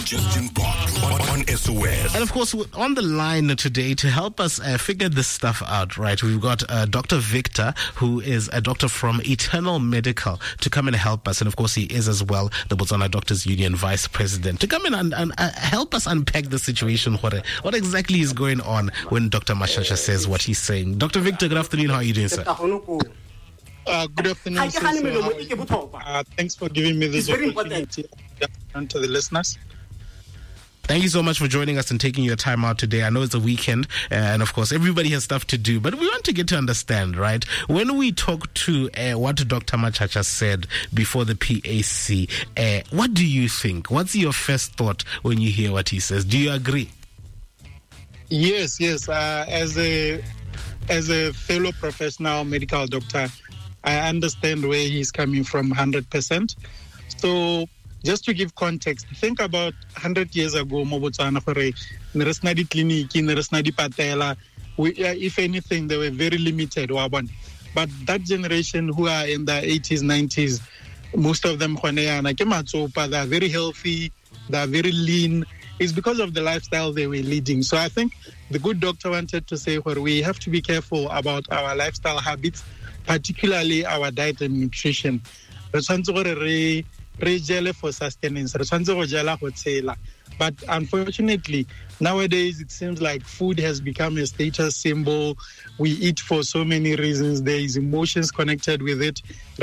Justin Bond on SOS. And of course, on the line today to help us figure this stuff out, right, we've got Dr. Victor, who is a doctor from Eternal Medical, to come and help us. And of course, he is as well the Botswana Doctors Union Vice President, to come in and help us unpack the situation. What exactly is going on when Dr. Mashasha says what he's saying? Dr. Victor, good afternoon. How are you doing, sir? Good afternoon, sir. Thanks for giving me this opportunity to the listeners. Thank you so much for joining us and taking your time out today. I know it's a weekend, and of course, everybody has stuff to do, but we want to get to understand, right? When we talk to what Dr. Machacha said before the PAC, what do you think? What's your first thought when you hear what he says? Do you agree? Yes. As a fellow professional medical doctor, I understand where he's coming from 100%. So, just to give context, think about 100 years ago, Botswana, Neresnadi Clinic, Neresnadi Patela, if anything, they were very limited. But that generation who are in the 80s, 90s, most of them, they are very healthy, they are very lean. It's because of the lifestyle they were leading. So I think the good doctor wanted to say we have to be careful about our lifestyle habits, particularly our diet and nutrition. For sustenance, but unfortunately, nowadays it seems like food has become a status symbol. We eat for so many reasons. There is emotions connected with it.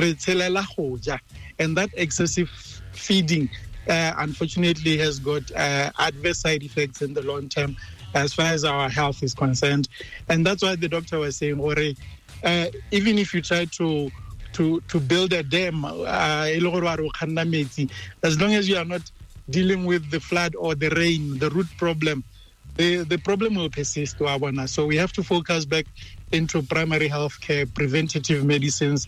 And that excessive feeding, unfortunately, has got adverse side effects in the long term as far as our health is concerned. And that's why the doctor was saying, even if you try to build a dam, as long as you are not dealing with the flood or the rain, the root problem, the problem will persist. So we have to focus back into primary health care, preventative medicines.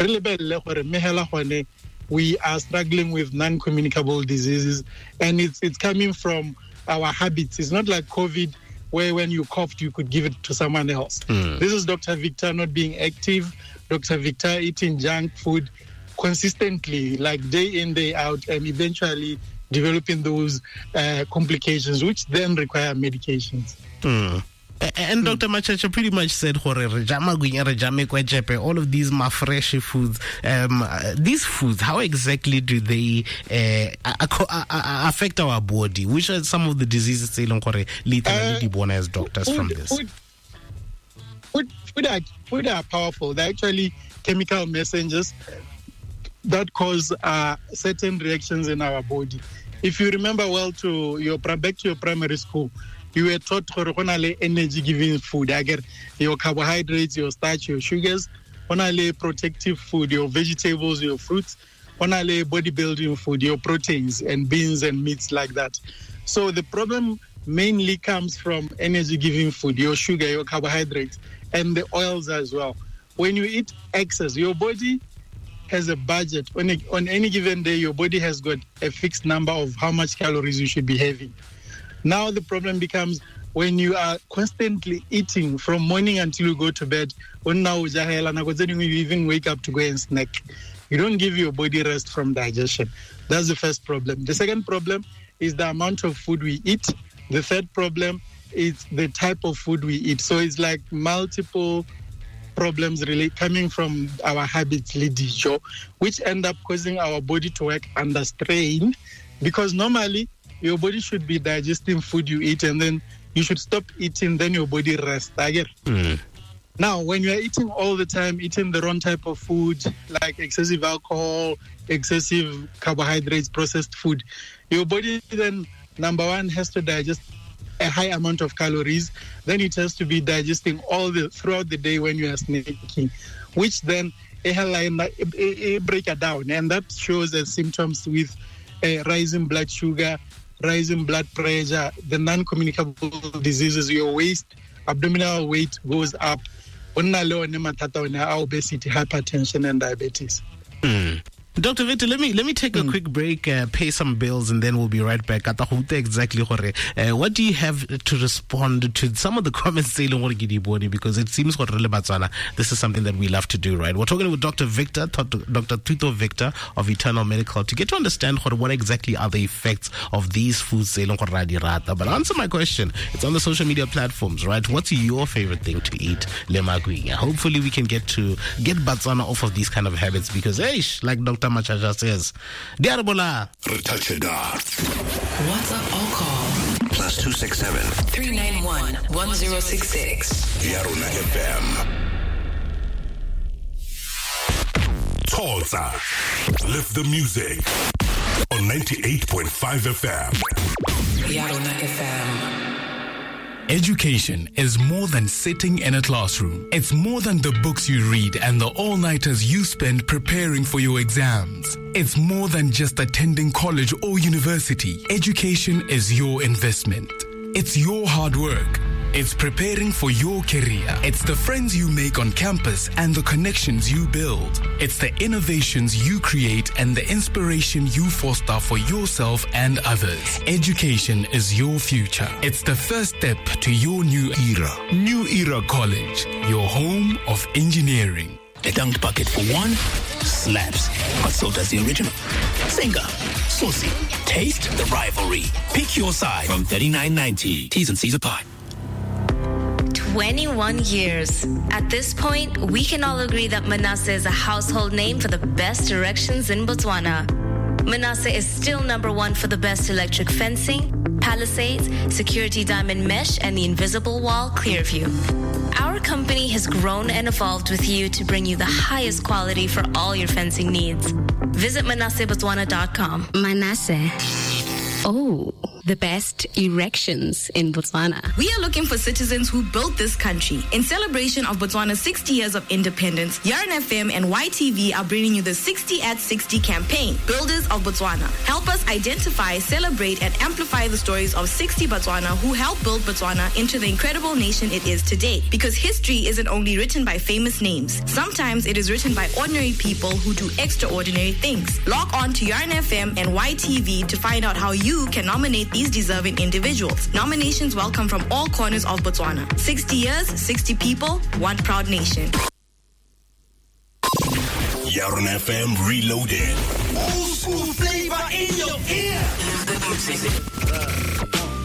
We are struggling with non-communicable diseases, and it's coming from our habits. It's not like COVID, where when you coughed, you could give it to someone else. This is Dr. Victor not being active, Dr. Victor eating junk food consistently, like day in, day out, and eventually developing those complications, which then require medications. And Dr. Machacha pretty much said, all of these fresh foods, these foods, how exactly do they affect our body? Which are some of the diseases born as doctors from this? Food are powerful. They're actually chemical messengers that cause certain reactions in our body. If you remember well back to your primary school, you were taught energy-giving food. I get your carbohydrates, your starch, your sugars. Protective food, your vegetables, your fruits. Bodybuilding food, your proteins and beans and meats like that. So the problem mainly comes from energy-giving food, your sugar, your carbohydrates, and the oils as well. When you eat excess, your body has a budget. On any given day, your body has got a fixed number of how much calories you should be having. Now the problem becomes when you are constantly eating from morning until you go to bed, you even wake up to go and snack. You don't give your body rest from digestion. That's the first problem. The second problem is the amount of food we eat. The third problem is the type of food we eat. So it's like multiple problems really coming from our habits, which end up causing our body to work under strain, because normally your body should be digesting food you eat, and then you should stop eating, then your body rests. Now, when you are eating all the time, eating the wrong type of food, like excessive alcohol, excessive carbohydrates, processed food, your body then, number one, has to digest a high amount of calories. Then it has to be digesting throughout the day when you are snacking, which then break it down. And that shows the symptoms with rising blood sugar, rising blood pressure, the non-communicable diseases, your waist, abdominal weight goes up, obesity, hypertension, and diabetes. Dr. Victor, let me take a quick break, pay some bills, and then we'll be right back. Exactly, what do you have to respond to some of the comments because it seems this is something that we love to do, right? We're talking with Dr. Victor, Dr. Thuto Victor of Eternal Medical, to get to understand what exactly are the effects of these foods. But answer my question. It's on the social media platforms, right? What's your favorite thing to eat? Hopefully we can get Botswana off of these kind of habits because, like Dr. Machaja says, Diarabola. WhatsApp or call +267 391 1066. Yarona FM. Tulsa. Lift the music on 98.5 FM. Yarona FM. Education is more than sitting in a classroom. It's more than the books you read and the all-nighters you spend preparing for your exams. It's more than just attending college or university. Education is your investment. It's your hard work. It's preparing for your career. It's the friends you make on campus and the connections you build. It's the innovations you create and the inspiration you foster for yourself and others. Education is your future. It's the first step to your new era. New Era College, your home of engineering. The dunked bucket for one slaps, but so does the original. Singer, saucy, taste the rivalry. Pick your side from $39.90. T's and C's apply. 21 years. At this point, we can all agree that Manasseh is a household name for the best directions in Botswana. Manasseh is still #1 for the best electric fencing, palisades, security diamond mesh, and the invisible wall Clearview. Our company has grown and evolved with you to bring you the highest quality for all your fencing needs. Visit ManassehBotswana.com. Manasseh. Oh, the best erections in Botswana. We are looking for citizens who built this country. In celebration of Botswana's 60 years of independence, Yarn FM and YTV are bringing you the 60 at 60 campaign, Builders of Botswana. Help us identify, celebrate, and amplify the stories of 60 Botswana who helped build Botswana into the incredible nation it is today. Because history isn't only written by famous names. Sometimes it is written by ordinary people who do extraordinary things. Log on to Yarn FM and YTV to find out how you can nominate these deserving individuals. Nominations welcome from all corners of Botswana. 60 years, 60 people, one proud nation. Yarn FM Reloaded. Old school flavor in your ear.